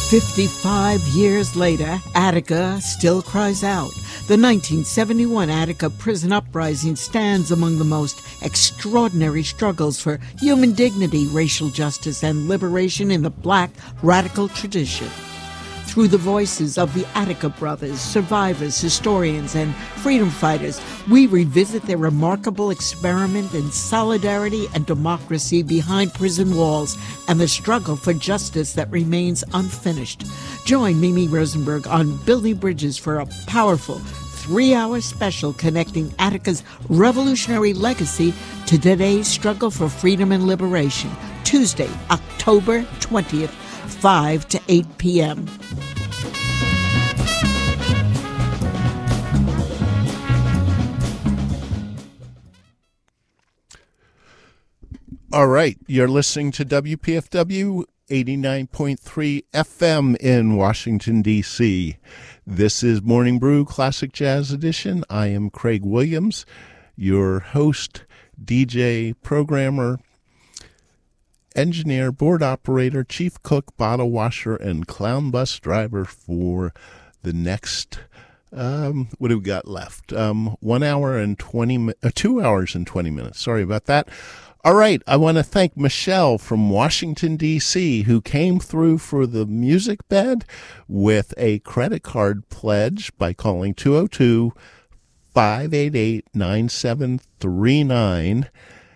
55 years later, Attica still cries out. The 1971 Attica prison uprising stands among the most extraordinary struggles for human dignity, racial justice, and liberation in the Black radical tradition. Through the voices of the Attica brothers, survivors, historians, and freedom fighters, we revisit their remarkable experiment in solidarity and democracy behind prison walls and the struggle for justice that remains unfinished. Join Mimi Rosenberg on Building Bridges for a powerful 3-hour special connecting Attica's revolutionary legacy to today's struggle for freedom and liberation. Tuesday, October 20th, 5 to 8 p.m. All right, you're listening to WPFW 89.3 FM in Washington, D.C. This is Morning Brew Classic Jazz Edition. I am Craig Williams, your host, DJ, programmer, engineer, board operator, chief cook, bottle washer, and clown bus driver for the next, what do we got left? 1 hour and 2 hours and 20 minutes. Sorry about that. All right, I want to thank Michelle from Washington, D.C., who came through for the music bed with a credit card pledge by calling 202-588-9739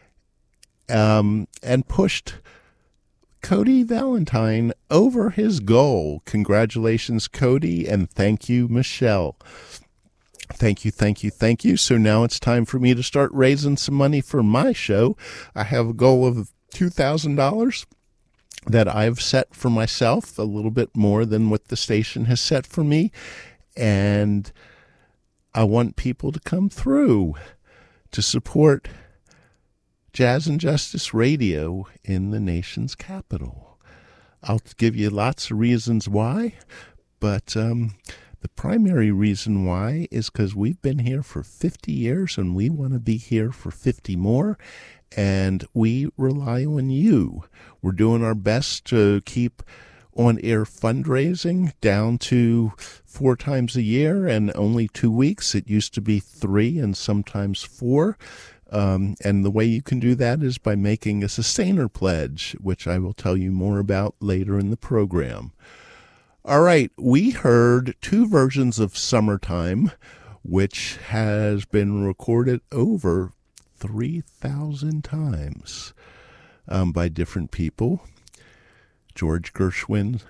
and pushed Cody Valentine over his goal. Congratulations, Cody, and thank you, Michelle. Thank you, thank you, thank you. So now it's time for me to start raising some money for my show. I have a goal of $2,000 that I've set for myself, a little bit more than what the station has set for me. And I want people to come through to support Jazz and Justice Radio in the nation's capital. I'll give you lots of reasons why, but the primary reason why is because we've been here for 50 years and we want to be here for 50 more, and we rely on you. We're doing our best to keep on-air fundraising down to 4 times a year and only 2 weeks. It used to be 3 and sometimes 4. And the way you can do that is by making a sustainer pledge, which I will tell you more about later in the program. All right, we heard 2 versions of Summertime, which has been recorded over 3,000 times by different people. George Gershwin,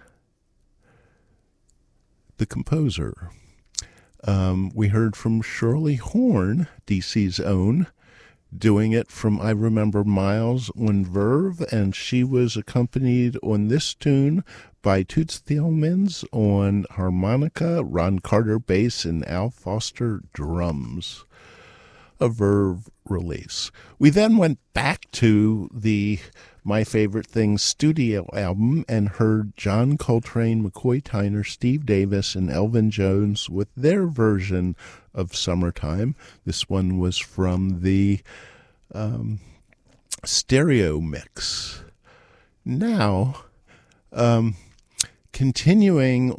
the composer. We heard from Shirley Horn, DC's own, doing it from I Remember Miles on Verve, and she was accompanied on this tune by Toots Thielmans on harmonica, Ron Carter bass, and Al Foster drums. A Verve release. We then went back to the My Favorite Things studio album and heard John Coltrane, McCoy Tyner, Steve Davis, and Elvin Jones with their version of Summertime. This one was from the stereo mix. Now, continuing